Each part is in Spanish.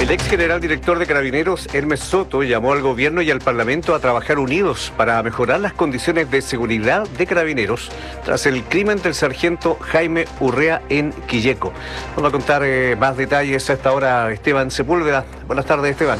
El ex general director de Carabineros, Hermes Soto, llamó al gobierno y al Parlamento a trabajar unidos para mejorar las condiciones de seguridad de Carabineros tras el crimen del sargento Jaime Urrea en Quilleco. Nos va a contar más detalles a esta hora Esteban Sepúlveda. Buenas tardes, Esteban.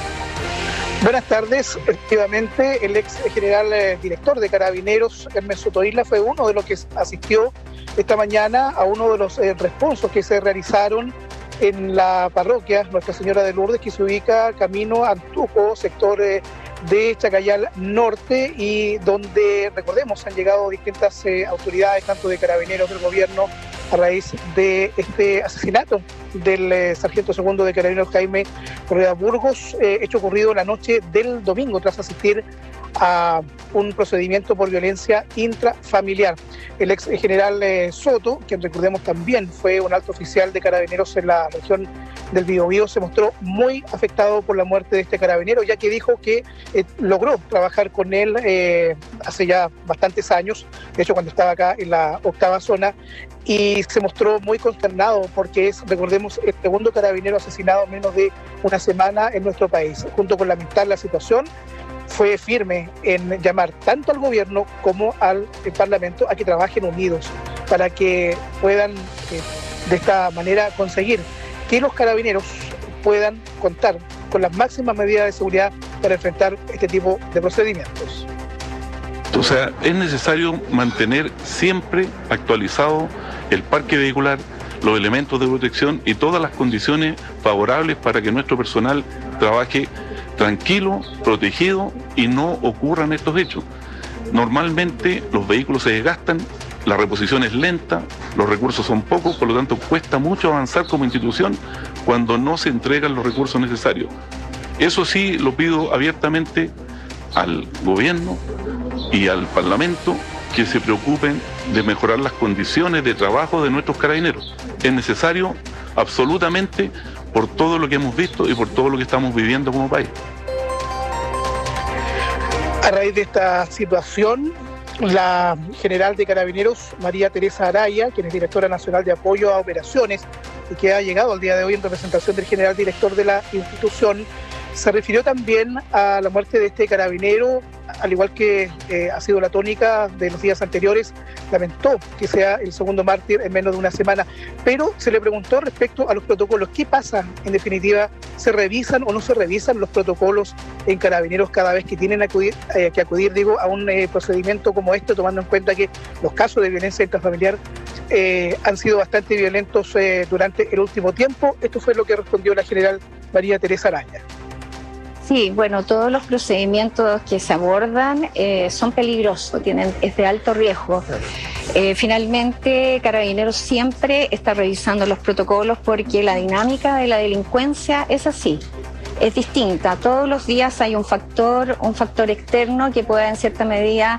Buenas tardes. Efectivamente, el ex general director de Carabineros, Hermes Soto Isla, fue uno de los que asistió esta mañana a uno de los responsos que se realizaron en la parroquia Nuestra Señora de Lourdes, que se ubica camino a Antuco, sector de Chacayal Norte, y donde, recordemos, han llegado distintas autoridades, tanto de Carabineros del gobierno, a raíz de este asesinato del sargento segundo de Carabineros Jaime Urrea Burgos, hecho ocurrido la noche del domingo tras asistir a un procedimiento por violencia intrafamiliar. El ex general Soto, quien recordemos también fue un alto oficial de Carabineros en la región del Biobío, se mostró muy afectado por la muerte de este carabinero, ya que dijo que logró trabajar con él hace ya bastantes años, de hecho cuando estaba acá en la octava zona, y se mostró muy consternado porque es, recordemos, el segundo carabinero asesinado en menos de una semana en nuestro país. Junto con lamentar la situación, fue firme en llamar tanto al gobierno como al Parlamento a que trabajen unidos para que puedan de esta manera conseguir que los carabineros puedan contar con las máximas medidas de seguridad para enfrentar este tipo de procedimientos. O sea, es necesario mantener siempre actualizado el parque vehicular, los elementos de protección y todas las condiciones favorables para que nuestro personal trabaje tranquilo, protegido y no ocurran estos hechos. Normalmente los vehículos se desgastan, la reposición es lenta, los recursos son pocos, por lo tanto cuesta mucho avanzar como institución cuando no se entregan los recursos necesarios. Eso sí lo pido abiertamente al gobierno y al Parlamento, que se preocupen de mejorar las condiciones de trabajo de nuestros carabineros. Es necesario absolutamente, por todo lo que hemos visto y por todo lo que estamos viviendo como país. A raíz de esta situación, la general de Carabineros, María Teresa Araya, quien es directora nacional de apoyo a operaciones y que ha llegado al día de hoy en representación del general director de la institución, se refirió también a la muerte de este carabinero, al igual que ha sido la tónica de los días anteriores. Lamentó que sea el segundo mártir en menos de una semana, pero se le preguntó respecto a los protocolos. ¿Qué pasa, en definitiva? ¿Se revisan o no se revisan los protocolos en Carabineros cada vez que tienen que acudir a un procedimiento como este, tomando en cuenta que los casos de violencia intrafamiliar han sido bastante violentos durante el último tiempo? Esto fue lo que respondió la general María Teresa Araya. Sí, bueno, todos los procedimientos que se abordan son peligrosos, es de alto riesgo. Finalmente, Carabineros siempre está revisando los protocolos porque la dinámica de la delincuencia es así, es distinta. Todos los días hay un factor externo que pueda en cierta medida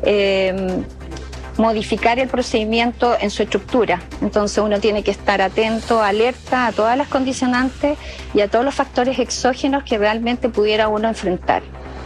modificar el procedimiento en su estructura. Entonces uno tiene que estar atento, alerta a todas las condicionantes y a todos los factores exógenos que realmente pudiera uno enfrentar.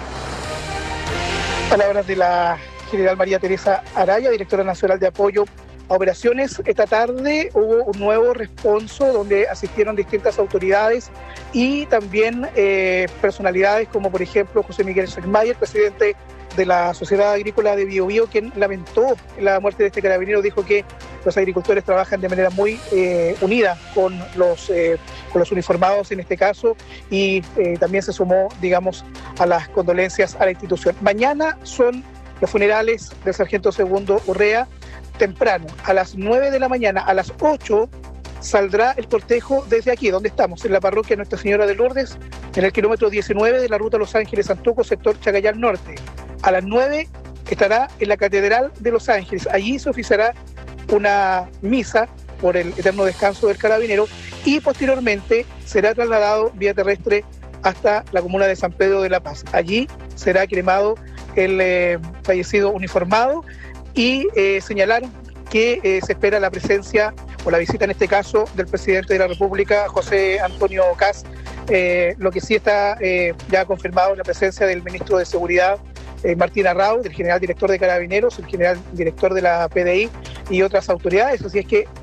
Palabras de la general María Teresa Araya, directora nacional de apoyo a operaciones. Esta tarde hubo un nuevo responso donde asistieron distintas autoridades y también personalidades como, por ejemplo, José Miguel Schreckmayer, presidente de la Sociedad Agrícola de Biobío, quien lamentó la muerte de este carabinero. Dijo que los agricultores trabajan de manera muy unida con los uniformados en este caso, y también se sumó, a las condolencias a la institución. Mañana son los funerales del sargento segundo Urrea. Temprano, a las 9 de la mañana, a las 8 saldrá el cortejo desde aquí, donde estamos, en la parroquia Nuestra Señora de Lourdes, en el kilómetro 19 de la ruta Los Ángeles-Antuco, sector Chacayal Norte. A las 9 estará en la Catedral de Los Ángeles. Allí se oficiará una misa por el eterno descanso del carabinero y posteriormente será trasladado vía terrestre hasta la comuna de San Pedro de la Paz. Allí será cremado el fallecido uniformado y señalaron que se espera la presencia o la visita, en este caso, del presidente de la República, José Antonio Kast. Lo que sí está ya confirmado, la presencia del ministro de Seguridad, Martín Arrau, del general director de Carabineros, el general director de la PDI y otras autoridades. Así es que